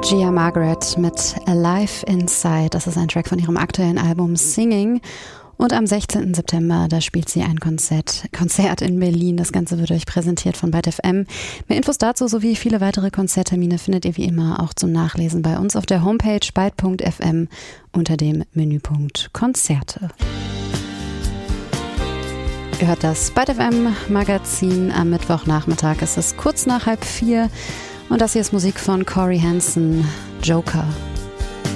Gia Margaret mit Alive Inside. Das ist ein Track von ihrem aktuellen Album Singing. Und am 16. September, da spielt sie ein Konzert in Berlin. Das Ganze wird euch präsentiert von Byte FM. Mehr Infos dazu sowie viele weitere Konzerttermine findet ihr wie immer auch zum Nachlesen bei uns auf der Homepage byte.fm unter dem Menüpunkt Konzerte. Ihr hört das Byte FM Magazin am Mittwochnachmittag. Es ist kurz nach 3:30 und das hier ist Musik von Corey Hansen, Joker.